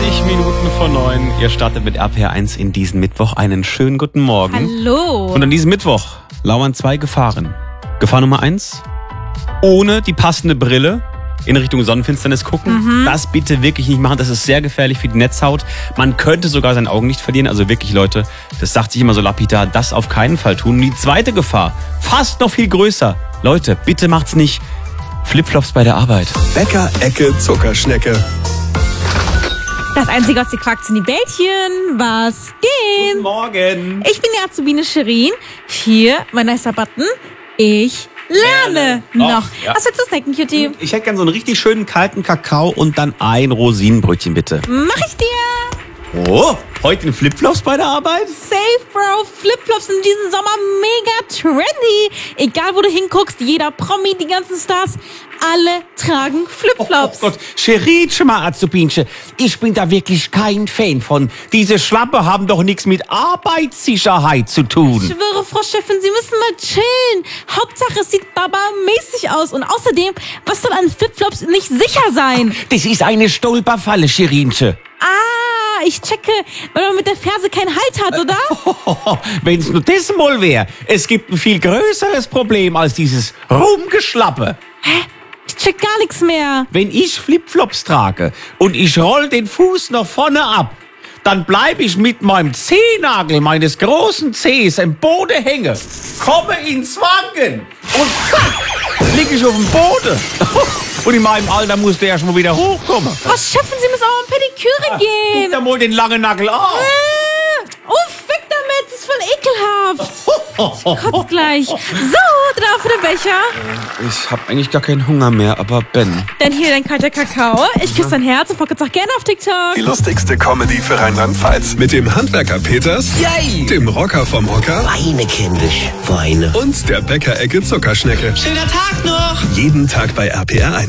8:20 Ihr startet mit RPR1 in diesen Mittwoch. Einen schönen guten Morgen. Hallo. Und an diesem Mittwoch lauern 2 Gefahren. Gefahr Nummer 1, ohne die passende Brille in Richtung Sonnenfinsternis gucken. Das bitte wirklich nicht machen. Das ist sehr gefährlich für die Netzhaut. Man könnte sogar sein Augenlicht verlieren. Also wirklich, Leute, das sagt sich immer so lapidar, das auf keinen Fall tun. Und die zweite Gefahr, fast noch viel größer. Leute, bitte macht's nicht. Flipflops bei der Arbeit. Bäcker, Ecke, Zuckerschnecke. Das Einzige, was ihr quackt, sind die Bällchen. Was geht? Guten Morgen. Ich bin die Azubine Shirin. Hier, mein nicer Button. Ich lerne noch. Ja. Was willst du snacken, Cutie? Ich hätte gern so einen richtig schönen kalten Kakao und dann ein Rosinenbrötchen, bitte. Mach ich dir. Oh, heute in Flipflops bei der Arbeit? Safe, Bro. Flipflops sind diesen Sommer mega trendy. Egal, wo du hinguckst, jeder Promi, die ganzen Stars, alle tragen Flipflops. Oh Gott, Scheritsche mal, Azubinche. Ich bin da wirklich kein Fan von. Diese Schlappe haben doch nichts mit Arbeitssicherheit zu Ich tun. schwöre, Frau Chefin, Sie müssen mal chillen. Hauptsache, es sieht baba-mäßig aus. Und außerdem, was soll an Flipflops nicht sicher sein? Das ist eine Stolperfalle, Scherinche. Ich checke, weil man mit der Ferse keinen Halt hat, oder? Wenn's nur das mal wäre. Es gibt ein viel größeres Problem als dieses Rumgeschlappe. Ich check gar nichts mehr. Wenn ich Flipflops trage und ich roll den Fuß nach vorne ab, dann bleibe ich mit meinem Zehennagel meines großen Zehs im Boden hängen, komme ins Wanken und zack, liege ich auf dem Boden. Und in meinem Alter muss der erst mal wieder hochkommen. Frau Chefin, Sie müssen auch an Pediküre Guck gehen. da mal den langen Nagel an. Uff, weg damit, das ist voll ekelhaft. Kotzt gleich. So, drauf für den Becher. Ich habe eigentlich gar keinen Hunger mehr, aber Ben. Dann hier dein kalter Kakao. Ich küsse dein Herz und folgt uns auch gerne auf TikTok. Die lustigste Comedy für Rheinland-Pfalz. Mit dem Handwerker Peters, Yay! dem Rocker vom Hocker Weine, kindisch, Weine. und der Bäcker, Ecke, Zuckerschnecke. Schöner Tag noch! Jeden Tag bei RPR1.